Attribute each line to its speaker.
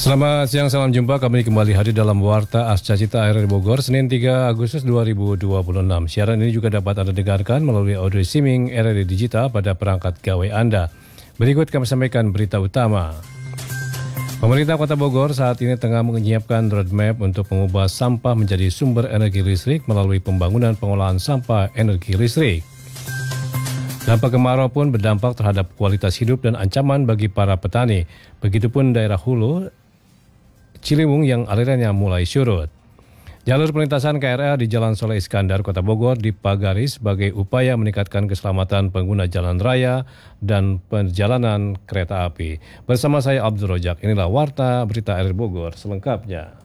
Speaker 1: Selamat siang, salam jumpa. Kami kembali hadir dalam Warta Ascacita RRI Bogor, Senin 3 Agustus 2026. Siaran ini juga dapat Anda dengarkan melalui audio streaming RRI Digital pada perangkat gawai Anda. Berikut kami sampaikan berita utama. Pemerintah Kota Bogor saat ini tengah menyiapkan roadmap untuk mengubah sampah menjadi sumber energi listrik melalui pembangunan pengolahan sampah energi listrik. Dampak kemarau pun berdampak terhadap kualitas hidup dan ancaman bagi para petani. Begitupun daerah hulu Ciliwung yang alirannya mulai surut. Jalur perlintasan KRL di Jalan Soleh Iskandar, Kota Bogor dipagari sebagai upaya meningkatkan keselamatan pengguna jalan raya dan perjalanan kereta api. Bersama saya Abdul Rojak, inilah Warta Berita RRI Bogor selengkapnya.